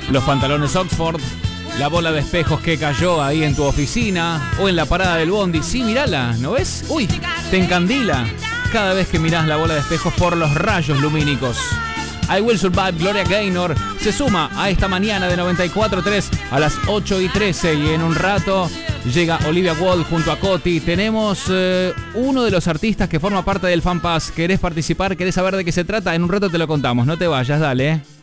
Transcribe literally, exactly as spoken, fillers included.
los pantalones Oxford, la bola de espejos que cayó ahí en tu oficina o en la parada del bondi. Sí, mírala, ¿no ves? Uy, te encandila cada vez que mirás la bola de espejos por los rayos lumínicos. I Will Survive, Gloria Gaynor, se suma a esta mañana de noventa y cuatro punto tres a las ocho y trece, y en un rato llega Olivia Wilde junto a Coti. Tenemos eh, uno de los artistas que forma parte del FanPass. ¿Querés participar? ¿Querés saber de qué se trata? En un rato te lo contamos, no te vayas, dale.